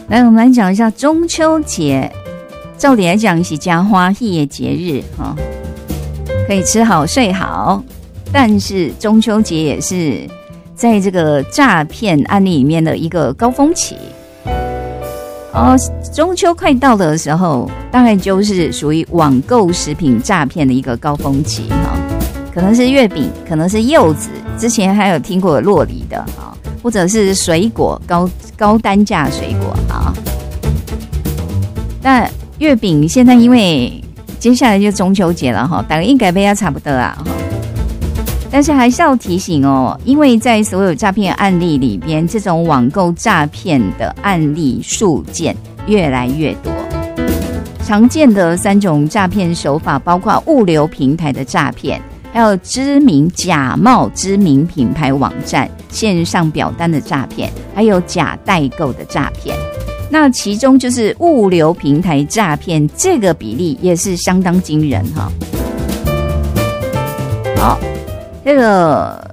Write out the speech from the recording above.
来，我们来讲一下中秋节。照理来讲是加欢喜的节日哈，可以吃好睡好。但是中秋节也是在这个诈骗案例里面的一个高峰期。中秋快到的时候，大概就是属于网购食品诈骗的一个高峰期哈，可能是月饼，可能是柚子，之前还有听过酪梨的哈，或者是水果高单价水果啊。但月饼现在因为接下来就中秋节了哈，大概应该被它差不多啊哈。但是还是要提醒哦，因为在所有诈骗案例里边，这种网购诈骗的案例数件越来越多。常见的3种诈骗手法包括物流平台的诈骗，还有假冒知名品牌网站线上表单的诈骗，还有假代购的诈骗。那其中就是物流平台诈骗，这个比例也是相当惊人哈。好，这个